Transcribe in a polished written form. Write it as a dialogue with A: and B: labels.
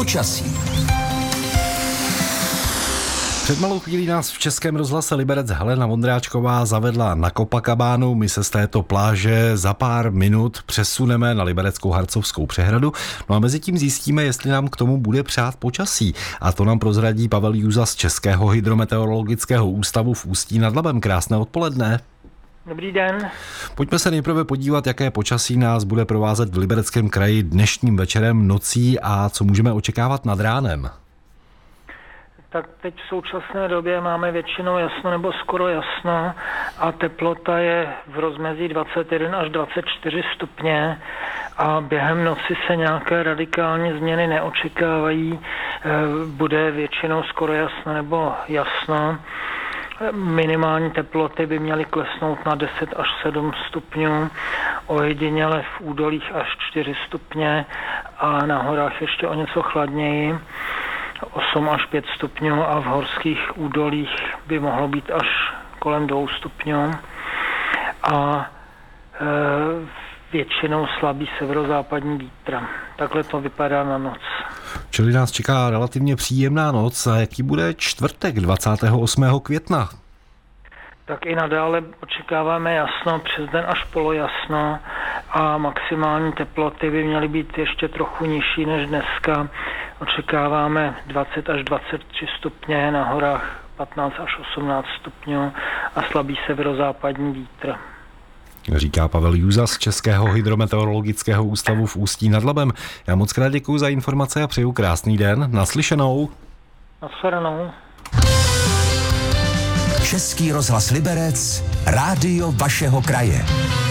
A: Počasí.
B: Před malou chvílí nás v Českém rozhlase Liberec Helena Vondráčková zavedla na Copacabánu. My se z této pláže za pár minut přesuneme na libereckou Harcovskou přehradu. No a mezi tím zjistíme, jestli nám k tomu bude přát počasí. A to nám prozradí Pavel Jůza z Českého hydrometeorologického ústavu v Ústí nad Labem. Krásné odpoledne.
C: Dobrý den.
B: Pojďme se nejprve podívat, jaké počasí nás bude provázet v Libereckém kraji dnešním večerem, nocí a co můžeme očekávat nad ránem.
C: Tak teď v současné době máme většinou jasno nebo skoro jasno a teplota je v rozmezí 21 až 24 stupně a během noci se nějaké radikální změny neočekávají. Bude většinou skoro jasno nebo jasno. Minimální teploty by měly klesnout na 10 až 7 stupňů, ojediněle v údolích až 4 stupně a na horách ještě o něco chladněji. 8 až 5 stupňů a v horských údolích by mohlo být až kolem 2 stupňů a většinou slabý severozápadní vítr. Takhle to vypadá na noc.
B: Čili nás čeká relativně příjemná noc. A jaký bude čtvrtek 28. května?
C: Tak i nadále očekáváme jasno, přes den až polojasno a maximální teploty by měly být ještě trochu nižší než dneska. Očekáváme 20 až 23 stupně, na horách 15 až 18 stupňů a slabý severozápadní vítr.
B: Říká Pavel Jůza z Českého hydrometeorologického ústavu v Ústí nad Labem. Já moc krát děkuji za informace a přeju krásný den. Naslyšenou.
C: Nashledanou.
A: Český rozhlas Liberec, rádio vašeho kraje.